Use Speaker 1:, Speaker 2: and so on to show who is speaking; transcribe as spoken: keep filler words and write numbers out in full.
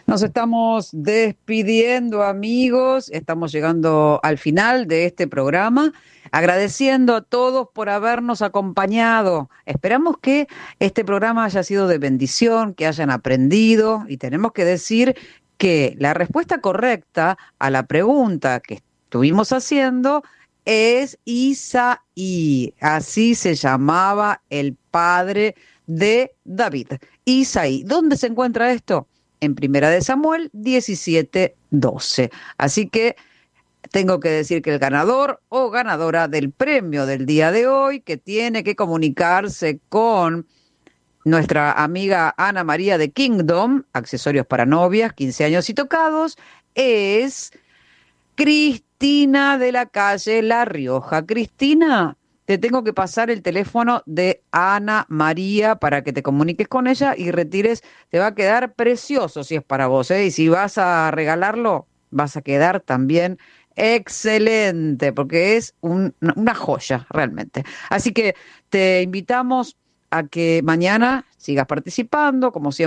Speaker 1: Nos estamos despidiendo, amigos. Estamos llegando al final de este programa, agradeciendo a todos por habernos acompañado. Esperamos que este programa haya sido de bendición, que hayan aprendido, y tenemos que decir que la respuesta correcta a la pregunta que estuvimos haciendo es Isaí. Así se llamaba el padre de David. Isaí. ¿Dónde se encuentra esto? En Primera de Samuel diecisiete doce. Así que tengo que decir que el ganador o ganadora del premio del día de hoy, que tiene que comunicarse con nuestra amiga Ana María de Kingdom, accesorios para novias, quince años y tocados, es Cristina de la calle La Rioja. Cristina, te tengo que pasar el teléfono de Ana María para que te comuniques con ella y retires. Te va a quedar precioso si es para vos, ¿eh? Y si vas a regalarlo, vas a quedar también excelente, porque es un- una joya realmente. Así que te invitamos a que mañana sigas participando, como siempre.